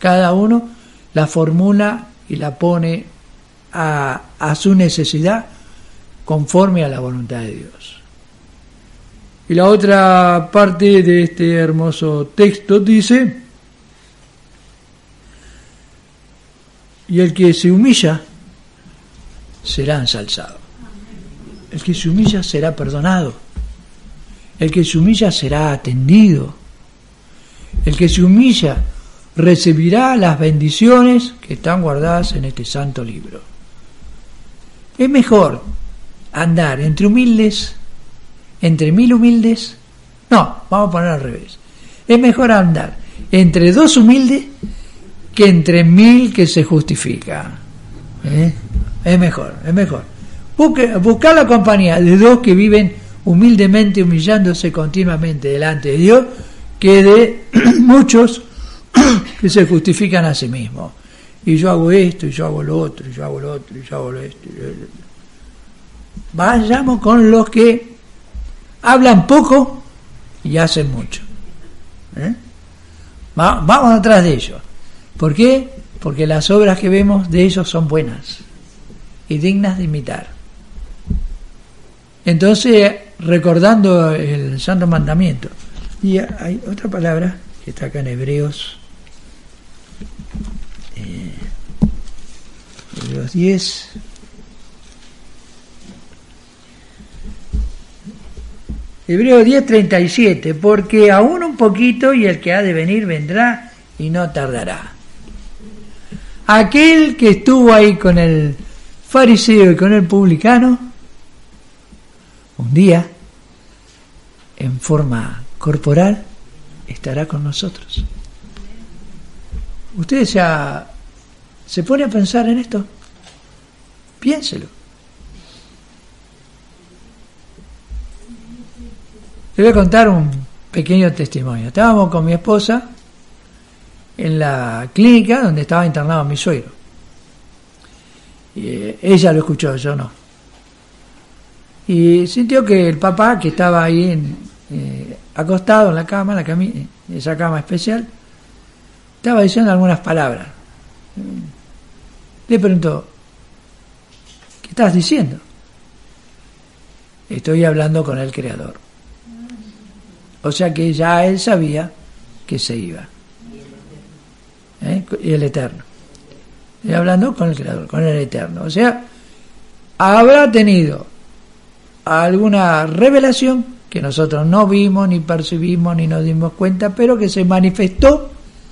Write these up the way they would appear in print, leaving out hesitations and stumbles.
Cada uno la formula y la pone a su necesidad conforme a la voluntad de Dios. Y la otra parte de este hermoso texto dice: y el que se humilla será ensalzado. El que se humilla será perdonado. El que se humilla será atendido. El que se humilla recibirá las bendiciones que están guardadas en este santo libro. Es mejor andar entre humildes, entre 1000 humildes. No, vamos a poner al revés. Es mejor andar entre 2 humildes que entre 1000 que se justifican. Es mejor. Buscar la compañía de 2 que viven humildemente, humillándose continuamente delante de Dios, que de muchos que se justifican a sí mismos. Y yo hago esto, y yo hago lo otro, y yo hago lo otro, y yo hago esto. Vayamos con los que hablan poco y hacen mucho. Vamos atrás de ellos. ¿Por qué? Porque las obras que vemos de ellos son buenas y dignas de imitar. Entonces, recordando el santo mandamiento, y hay otra palabra que está acá en Hebreos 10. Hebreos 10:37, porque aún un poquito y el que ha de venir vendrá y no tardará. Aquel que estuvo ahí con el fariseo y con el publicano, un día, en forma corporal, estará con nosotros. ¿Usted se pone a pensar en esto? Piénselo. Le voy a contar un pequeño testimonio. Estábamos con mi esposa en la clínica donde estaba internado mi suegro. Y ella lo escuchó, yo no. Y sintió que el papá, que estaba ahí acostado en la cama, esa cama especial, estaba diciendo algunas palabras. Le preguntó: ¿qué estás diciendo? Estoy hablando con el Creador. O sea que ya él sabía que se iba. Y el Eterno. Y hablando con el Creador, con el Eterno. O sea, habrá tenido alguna revelación que nosotros no vimos, ni percibimos, ni nos dimos cuenta, pero que se manifestó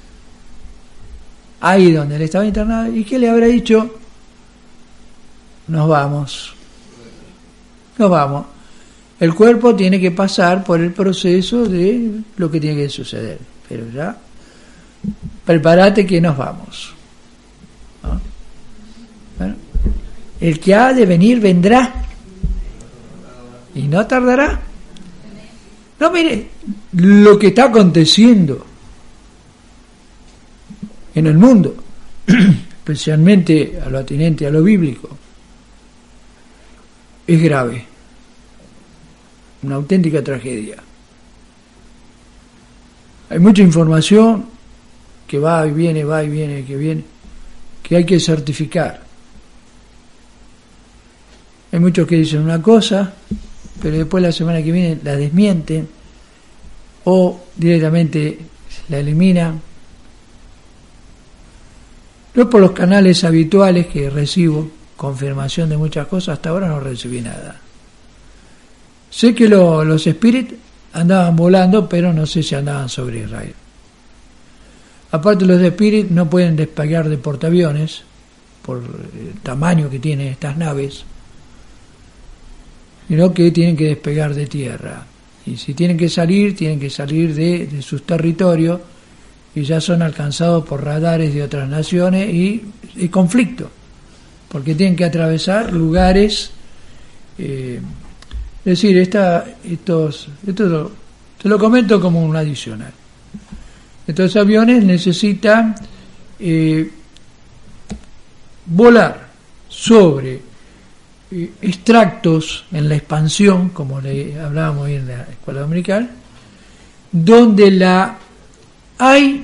ahí donde él estaba internado, y que le habrá dicho: nos vamos. El cuerpo tiene que pasar por el proceso de lo que tiene que suceder, pero ya prepárate que nos vamos. ¿No? Bueno, el que ha de venir vendrá y no tardará. No, mire lo que está aconteciendo en el mundo, especialmente a lo atinente a lo bíblico, es grave, una auténtica tragedia. Hay mucha información que va y viene, que hay que certificar. Hay muchos que dicen una cosa, pero después la semana que viene la desmienten o directamente la eliminan. Yo, por los canales habituales que recibo confirmación de muchas cosas, hasta ahora no recibí nada. Sé que los espíritus andaban volando, pero no sé si andaban sobre Israel. Aparte, los espíritus no pueden despegar de portaaviones por el tamaño que tienen estas naves, sino que tienen que despegar de tierra. Y si tienen que salir de sus territorios, y ya son alcanzados por radares de otras naciones y conflicto, porque tienen que atravesar lugares. Es decir, esto te lo comento como un adicional. Estos aviones necesitan volar sobre extractos en la expansión, como le hablábamos hoy en la escuela dominical, donde hay